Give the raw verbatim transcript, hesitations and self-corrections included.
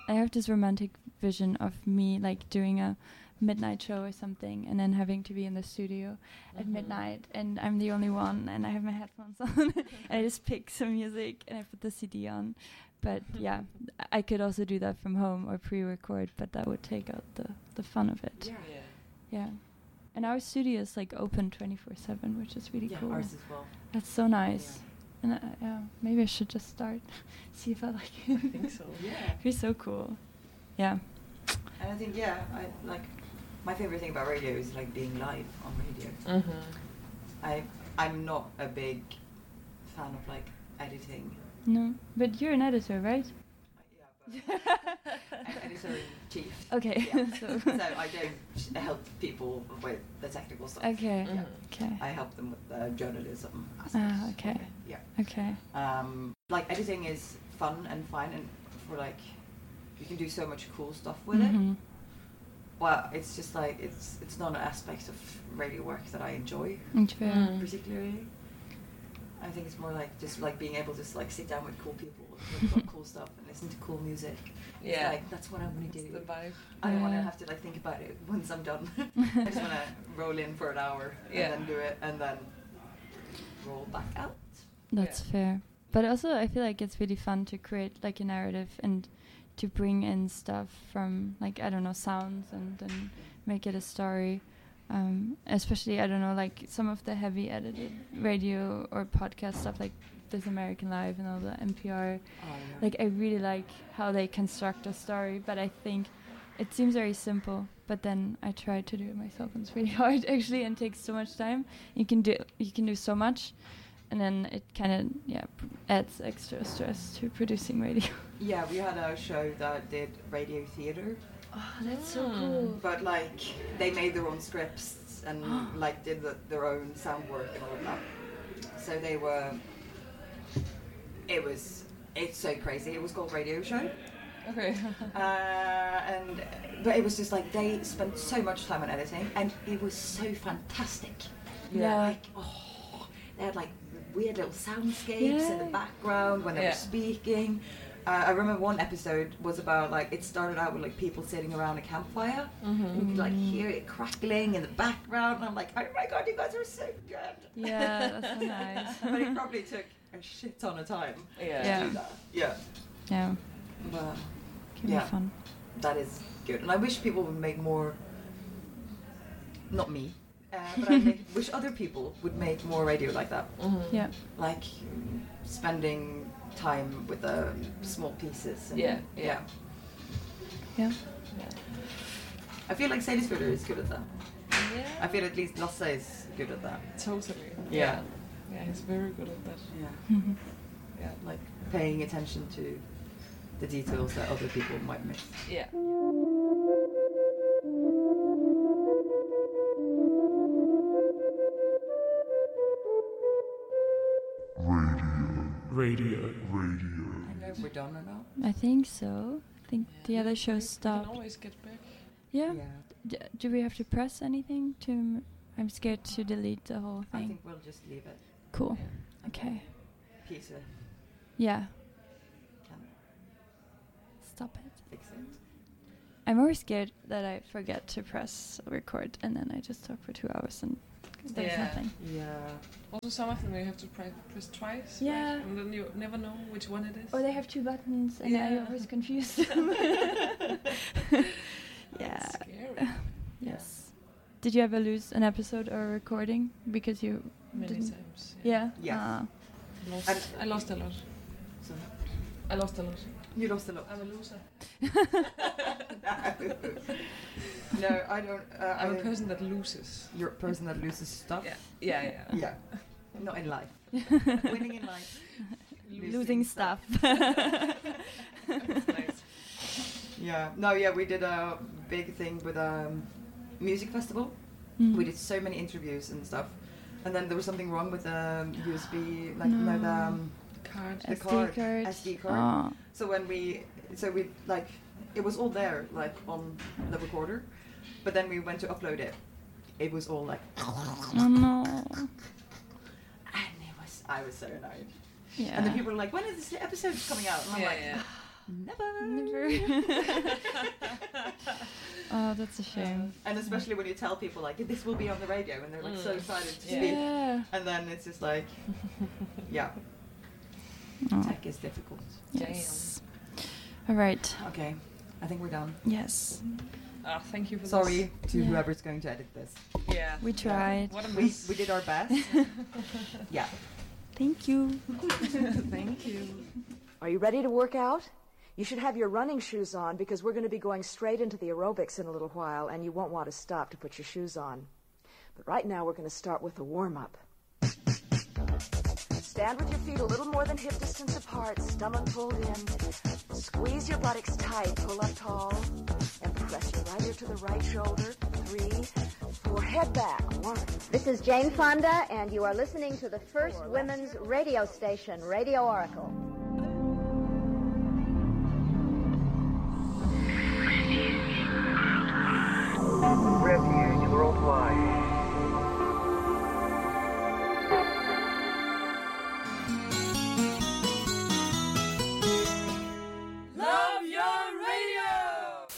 I have this romantic vision of me like doing a midnight show or something, and then having to be in the studio at Mm-hmm. midnight, and I'm the only one, and I have my headphones on, and I just pick some music and I put the C D on. But yeah, I could also do that from home or pre-record, but that would take out the the fun of it. Yeah. Yeah. Yeah. And our studio is like open twenty-four seven, which is really Yeah, cool. ours as well. That's so nice. And uh, yeah, maybe I should just start, see if I like it. I think so. Yeah. It'd be so cool. Yeah. And I think, yeah, I like, my favorite thing about radio is like being live on radio. Mm-hmm. I, I'm not a big fan of like editing. No, but you're an editor, right? Yeah, but I'm editor in chief. Okay. Yeah. so. So I don't help people with the technical stuff. Okay. Mhm. Okay. I help them with the journalism aspects. Ah, okay. of it. Yeah. Okay. Um, like editing is fun and fine, and for like, you can do so much cool stuff with it. Mhm. Well, it's just like it's it's not an aspect of radio work that I enjoy It's fair. Mm. particularly. I think it's more like just like being able to just like sit down with cool people, talk about cool stuff, and listen to cool music. It's Yeah. like that's what I want to It's do. the vibe. I don't want to Yeah. have to like think about it once I'm done. I just want to roll in for an hour Yeah. and then do it, and then roll back out. That's Yeah. fair. But also, I feel like it's really fun to create like a narrative and to bring in stuff from like I don't know sounds and then make it a story. Um, especially I don't know like some of the heavy edited radio or podcast stuff like This American Life and all the N P R. Oh, yeah. Like I really like how they construct a story, but I think it seems very simple. But then I tried to do it myself, and it's really hard actually, and takes so much time. You can do you can do so much, and then it kind of yeah p- adds extra stress to producing radio. Yeah, we had a show that did radio theater, Oh, that's so cool. but like they made their own scripts and like did the, their own sound work and all of that. So they were. It was. It's so crazy. It was called Radio Show. Okay. Uh, and but it was just like they spent so much time on editing, and it was so fantastic. Yeah. Like oh, they had like weird little soundscapes in Yeah. the background when they Yeah. were speaking. Uh, I remember one episode was about like it started out with like people sitting around a campfire, Mhm. and you could like hear it crackling in the background. And I'm like, oh my god, you guys are so good. Yeah, that's so nice. But it probably took a shit ton of time Yeah. to Yeah. do that. Yeah, Yeah, but can Yeah. be fun. that is good, and I wish people would make more. Not me, uh, but I make, wish other people would make more radio like that. Mhm. Yeah, Like spending time with the small pieces. And, Yeah, yeah. yeah. yeah. Yeah. I feel like Sadisfjorder is good at that. Yeah. I feel at least Lasse is good at that. Totally. Yeah. Yeah, he's very good at that. Yeah. Mhm. Yeah, like paying attention to the details that other people might miss. Yeah. Radio. Radio. I know if we're done or not. I think so. I think the other shows We stopped. can always get back. Yeah. Yeah. D- do we have to press anything to? M- I'm scared to delete the whole I thing. think we'll just leave it. Cool. Yeah. Okay. Peter Yeah. can Stop it. fix it. I'm always scared that I forget to press record and then I just talk for two hours and there's Yeah. nothing. Yeah. Also, some of them you have to pri- press twice. Yeah. Right? And then you never know which one it is. Or they have two buttons and I Yeah. always confuse them. yeah. That's scary. Yes. Did you ever lose an episode or a recording because you Many didn't? times. Yeah. Yes. Ah. Lost, And- I lost a lot. So I lost a lot. you lost a lot. I'm a loser. No, I don't. Uh, I'm I, a person that loses. You're a person that loses stuff. Yeah. Yeah, yeah. Yeah. Not in life. Winning in life. Losing stuff. That's nice. Yeah. No, yeah, we did a big thing with a um, music festival. Mm. We did so many interviews and stuff. And then there was something wrong with the um, U S B, like, no, No. the, um, Card. the S D card, card. S D card. Ah. So when we, so we, like, it was all there, like, on the recorder. But then we went to upload it. It was all like, Oh no. and it was, I was so annoyed. Yeah. And the people were like, when is this episode coming out? And I'm Yeah, like, yeah. Never. Never. Oh, that's a shame. And especially when you tell people like this will be on the radio, and they're like so Mm. excited to Yeah. speak, Yeah. and then it's just like, yeah, Oh, tech is difficult. yes. All right. Okay, I think we're done. Yes. Ah, thank you for Sorry to Yeah. whoever's going to edit this. this. Yeah. We tried. What a We mess. we did our best. Yeah. Thank you. Thank you. Are you ready to work out? You should have your running shoes on because we're going to be going straight into the aerobics in a little while, and you won't want to stop to put your shoes on. But right now we're going to start with a warm-up. Stand with your feet a little more than hip distance apart, stomach pulled in. Squeeze your buttocks tight, pull up tall, and press your right ear to the right shoulder. Three, four, head back. One. This is Jane Fonda, and you are listening to the first women's radio station, Radio Oracle.